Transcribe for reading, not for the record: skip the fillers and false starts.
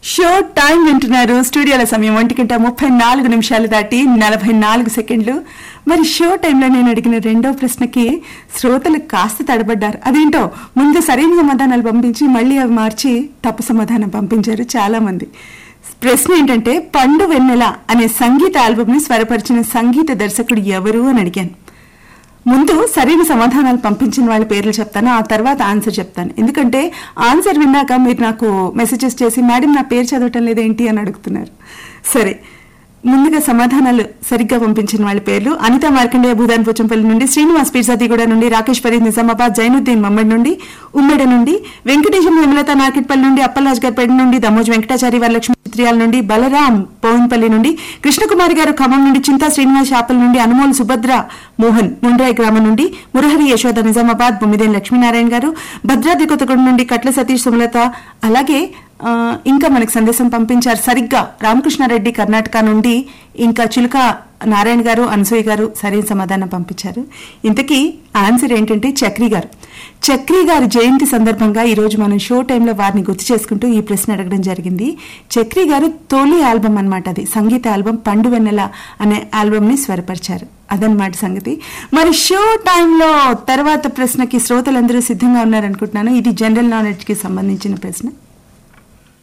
Show time వింటున్నారు. స్టూడియోల సమయం 1:34 దాటి 44 సెకండ్లు. మరి షో టైంలో నేను అడిగిన రెండో ప్రశ్నకి శ్రోతలు కాస్త తడబడ్డారు. అదేంటో ముందు సరైన సమాధానాలు పంపించి మళ్ళీ అవి మార్చి తప్పు సమాధానం పంపించారు చాలా మంది. ప్రశ్న ఏంటంటే, పండు వెన్నెల అనే సంగీత ఆల్బమ్ ని స్వరపరిచిన సంగీత దర్శకుడు ఎవరు అని అడిగాను. ముందు సరైన సమాధానాలు పంపించిన వాళ్ళ పేర్లు చెప్తాను, ఆ తర్వాత ఆన్సర్ చెప్తాను. ఎందుకంటే ఆన్సర్ విన్నాక మీరు నాకు మెసేజెస్ చేసి మేడం నా పేరు చదవటం లేదేంటి అని అడుగుతున్నారు. సరే, ముందుగా సమాధానాలు సరిగ్గా పంపించిన వాళ్ళ పేర్లు: అనిత మార్కండేయ భూదాన్ పోచంపల్లి నుండి, శ్రీనివాస్ పీర్జాదిగూడ నుండి, రాకేష్ ఫరీద్ నిజామాబాద్, జైనుద్దీన్ మమ్మడి నుండి, ఉమ్మడి నుండి, వెంకటేశం విమలత నార్కెట్పల్లి నుండి, అప్పల్లాజ్ గారిపేట నుండి, దమోజ్ వెంకటాచారి వరలక్ష్మి చిత్రియాల నుండి, బలరాం పౌన్పల్లి నుండి, కృష్ణకుమారి గారు ఖమ్మం నుండి, చింతా శ్రీనివాస్ షాపల్ నుండి, అనుమోల్ సుభద్ర మోహన్ ముండ్రాయి గ్రామం నుండి, మురహరి యశోద నిజామాబాద్, బొమ్మిదేని లక్ష్మీనారాయణ గారు భద్రాద్రి కొత్తగూడ నుండి, కట్ల సతీష్ సుమలత, అలాగే ఇంకా మనకు సందేశం పంపించారు సరిగ్గా రామకృష్ణారెడ్డి కర్ణాటక నుండి, ఇంకా చిలుక నారాయణ గారు, అనసూయ గారు సరైన సమాధానం పంపించారు. ఇంతకీ ఆన్సర్ ఏంటంటే చక్రి గారు. చక్రి గారి జయంతి సందర్భంగా ఈరోజు మనం షో టైంలో వారిని గుర్తు చేసుకుంటూ ఈ ప్రశ్న అడగడం జరిగింది. చక్రి గారు తొలి ఆల్బమ్ అన్నమాట, అది సంగీత ఆల్బమ్ పండు వెన్నెల అనే ఆల్బమ్ ని స్వరపరిచారు. అదనమాట సంగతి. మరి షో టైంలో తర్వాత ప్రశ్నకి శ్రోతలందరూ సిద్ధంగా ఉన్నారనుకుంటున్నాను. ఇది జనరల్ నాలెడ్జ్ కి సంబంధించిన ప్రశ్న.